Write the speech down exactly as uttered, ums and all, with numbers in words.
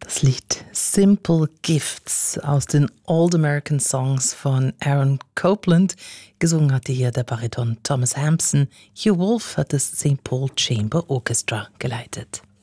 Das Lied Simple Gifts aus den Old American Songs von Aaron Copland. Gesungen hatte hier der Bariton Thomas Hampson. Hugh Wolf hat das Saint Paul Chamber Orchestra geleitet.